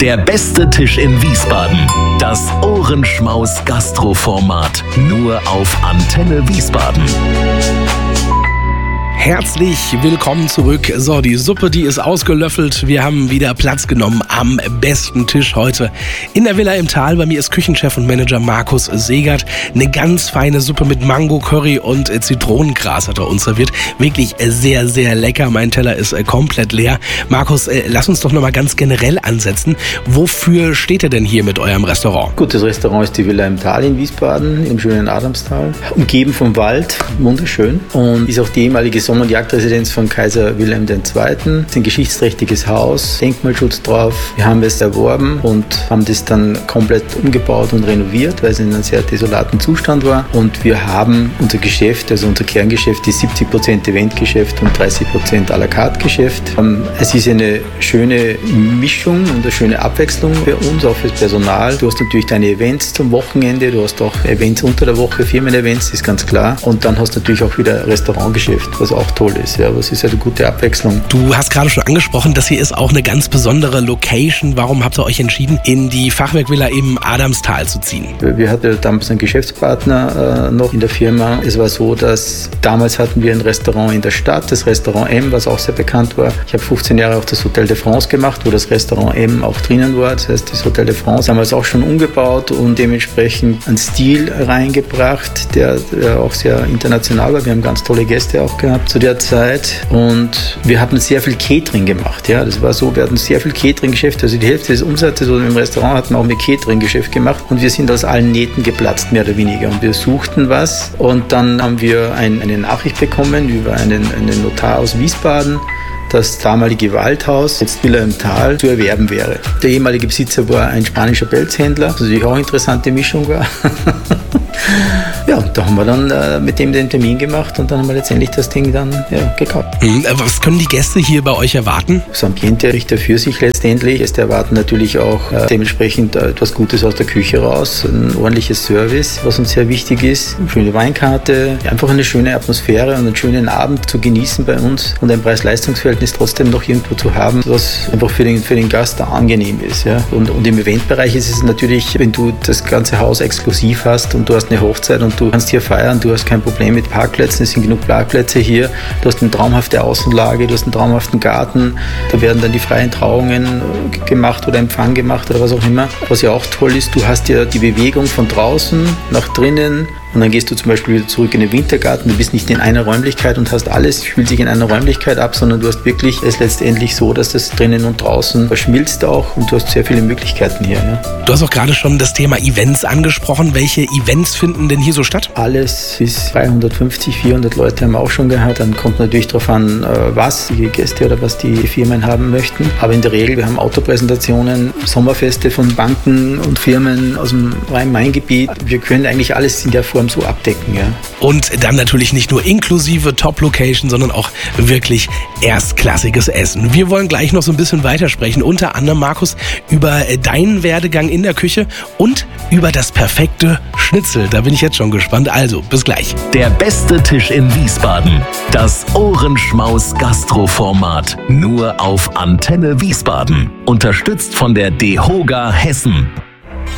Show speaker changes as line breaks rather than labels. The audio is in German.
Der beste Tisch in Wiesbaden. Das Ohrenschmaus-Gastroformat. Nur auf Antenne Wiesbaden.
Herzlich willkommen zurück. So, die Suppe, die ist ausgelöffelt. Wir haben wieder Platz genommen am besten Tisch heute in der Villa im Tal. Bei mir ist Küchenchef und Manager Markus Segert. Eine ganz feine Suppe mit Mango, Curry und Zitronengras hat er uns serviert. Wirklich sehr, sehr lecker. Mein Teller ist komplett leer. Markus, lass uns doch nochmal ganz generell ansetzen. Wofür steht ihr denn hier mit eurem Restaurant?
Gut, das Restaurant ist die Villa im Tal in Wiesbaden, im schönen Adamstal. Umgeben vom Wald, wunderschön. Und ist auch die ehemalige Sommer- und Jagdresidenz von Kaiser Wilhelm II. Das ist ein geschichtsträchtiges Haus, Denkmalschutz drauf. Wir haben es erworben und haben das dann komplett umgebaut und renoviert, weil es in einem sehr desolaten Zustand war. Und wir haben unser Geschäft, also unser Kerngeschäft, ist 70% Eventgeschäft und 30% à la carte Geschäft. Es ist eine schöne Mischung und eine schöne Abwechslung für uns, auch fürs Personal. Du hast natürlich deine Events zum Wochenende, du hast auch Events unter der Woche, Firmen-Events, ist ganz klar. Und dann hast du natürlich auch wieder Restaurantgeschäft, was auch toll ist. Ja, aber es ist eine gute Abwechslung.
Du hast gerade schon angesprochen, das hier ist auch eine ganz besondere Location. Warum habt ihr euch entschieden, in die Fachwerkvilla im Adamstal zu ziehen?
Wir hatten damals einen Geschäftspartner noch in der Firma. Es war so, dass damals hatten wir ein Restaurant in der Stadt, das Restaurant M, was auch sehr bekannt war. Ich habe 15 Jahre auf das Hotel de France gemacht, wo das Restaurant M auch drinnen war. Das heißt, das Hotel de France haben wir es auch schon umgebaut und dementsprechend einen Stil reingebracht, der auch sehr international war. Wir haben ganz tolle Gäste auch gehabt zu der Zeit und wir haben sehr viel Catering gemacht. Ja, das war so, wir hatten sehr viel Catering-Geschäft, also die Hälfte des Umsatzes oder im Restaurant hatten wir auch mit Catering-Geschäft gemacht und wir sind aus allen Nähten geplatzt, mehr oder weniger. Und wir suchten was und dann haben wir eine Nachricht bekommen über einen Notar aus Wiesbaden, das damalige Waldhaus, jetzt Villa im Tal, zu erwerben wäre. Der ehemalige Besitzer war ein spanischer Pelzhändler, was natürlich auch eine interessante Mischung war. Ja, und da haben wir dann mit dem den Termin gemacht und dann haben wir letztendlich das Ding dann gekauft.
Was können die Gäste hier bei euch erwarten?
Das Ambiente spricht für sich letztendlich. Gäste erwarten natürlich auch dementsprechend etwas Gutes aus der Küche raus, ein ordentliches Service, was uns sehr wichtig ist, eine schöne Weinkarte, einfach eine schöne Atmosphäre und einen schönen Abend zu genießen bei uns und ein Preis-Leistungs-Verhältnis trotzdem noch irgendwo zu haben, was einfach für den Gast angenehm ist. Ja? Und im Eventbereich ist es natürlich, wenn du das ganze Haus exklusiv hast und du hast eine Hochzeit und du kannst hier feiern, du hast kein Problem mit Parkplätzen, es sind genug Parkplätze hier, du hast eine traumhafte Außenlage, du hast einen traumhaften Garten, da werden dann die freien Trauungen gemacht oder Empfang gemacht oder was auch immer. Was ja auch toll ist, du hast ja die Bewegung von draußen nach drinnen und dann gehst du zum Beispiel wieder zurück in den Wintergarten, du bist nicht in einer Räumlichkeit und hast alles, spielt sich in einer Räumlichkeit ab, sondern du hast wirklich es letztendlich so, dass das drinnen und draußen verschmilzt auch und du hast sehr viele Möglichkeiten hier. Ja.
Du hast auch gerade schon das Thema Events angesprochen. Welche Events finden denn hier so statt?
Alles bis 350, 400 Leute haben wir auch schon gehabt. Dann kommt natürlich darauf an, was die Gäste oder was die Firmen haben möchten. Aber in der Regel, wir haben Autopräsentationen, Sommerfeste von Banken und Firmen aus dem Rhein-Main-Gebiet. Wir können eigentlich alles in der Form so abdecken. Ja.
Und dann natürlich nicht nur inklusive Top-Location, sondern auch wirklich erstklassiges Essen. Wir wollen gleich noch so ein bisschen weitersprechen. Unter anderem, Markus, über deinen Werdegang in der Küche und über das perfekte Schnitzel. Da bin ich jetzt schon gespannt. Also, bis gleich.
Der beste Tisch in Wiesbaden. Das Ohrenschmaus-Gastroformat. Nur auf Antenne Wiesbaden. Unterstützt von der DEHOGA Hessen.